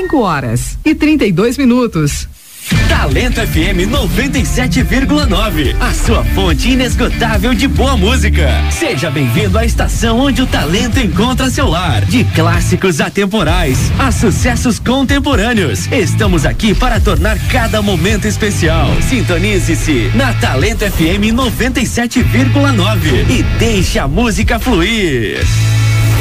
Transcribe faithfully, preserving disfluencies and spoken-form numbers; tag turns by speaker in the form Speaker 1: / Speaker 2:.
Speaker 1: cinco horas e trinta e dois minutos.
Speaker 2: Talento F M noventa e sete vírgula nove, a sua fonte inesgotável de boa música. Seja bem-vindo à estação onde o talento encontra seu lar. De clássicos atemporais a sucessos contemporâneos, estamos aqui para tornar cada momento especial. Sintonize-se na Talento F M noventa e sete vírgula nove e deixe a música fluir.